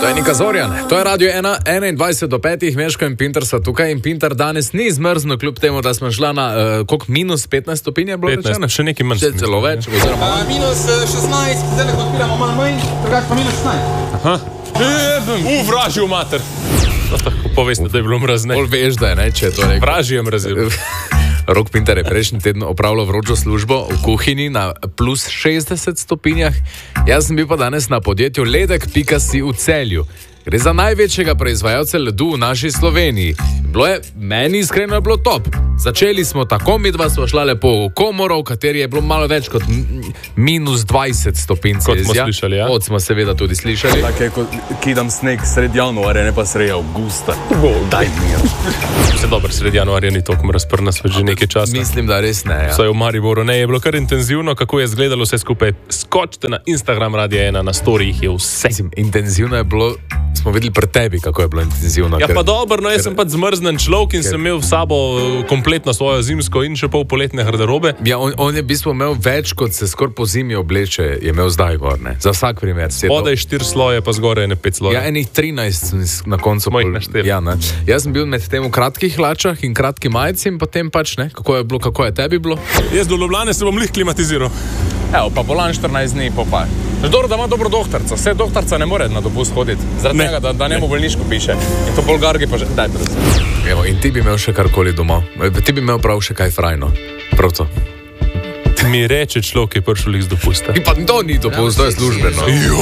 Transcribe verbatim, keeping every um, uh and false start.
To je Nika Zorjan, to je Radio ena, enaindvajset do petih, Meško in Pinter so tukaj in Pinter danes ni zmrzno, kljub temu, da smo šla na, uh, koliko, minus petnajst stopinj je bilo rečeno? Še nekaj manj. Še celo več, oziroma... Uh, minus šestnajst, zdaj lahko odpiramo malo manj, drugač pa minus šestnajst. Aha. U, vražil mater. To tako poveste, da je bilo mrazne. Bolj veš, da je, ne, če je to rekel. Vražil je mrazil. Rok Pinter je prejšnji teden opravljal vročo službo v kuhinji na plus šestdeset stopinjah. Jaz sem bil pa danes na podjetju ledek pika si v Celju. Gre za največjega proizvajalca ledu v naši Sloveniji. Bilo je, meni iskreno je bilo top. Začeli smo tako, midva smo šla lepo v komoro, v kateri je bilo malo več kot minus dvajset stopinj Celzija. Kot smo slišali, ja. Kot smo seveda tudi slišali. Tako je, kot kidam sneg sred januarja, ne pa sred avgusta. Oh, daj mir. Vse dobro, sred januarja ni toliko mraz pri nas več že nekaj časa. Mislim, da res ne, ja. Vsaj v Mariboru ne, je bilo kar intenzivno, kako je izgledalo vse skupaj. Skočite na Instagram Radia ena, na storijih je vse. Mislim, intenzivno je bilo, smo videli pri tebi, kako je bilo intenzivno. Ja, ker, pa dobro, no, jaz ker, sem pač zmrznen človek in ker, sem imel v sabo kompletno svojo zimsko in še pol poletne garderobe. Ja, on, on je v bistvu imel več, kot se skoraj po zimi obleče, je imel zdaj gor, ne? Za vsak primer. Spodaj štiri sloje, pa zgoraj ne pet sloje. Ja, enih trinajst na koncu. Mojih naštel. Ja, ne. Jaz sem bil med tem v kratkih hlačah in kratki majici in potem pač, ne, kako je bilo, kako je tebi bilo? Jaz do Ljubljane se bom lih klimatiziral. Evo, pa bolan štirinajst dni popaj. Dobro, da ima dobro doktorca. Vse doktorca ne more na dopust hoditi. Zaradi tega, da, da ne mu bolniško piše. In to bolgargi pa že... Daj, prosim. Evo, in ti bi imel še karkoli doma. Ti bi imel prav še kaj frajno. Prav to. Mi reče človek, ki je prišel lih z dopusta. In pa to ni dopust, to je službeno.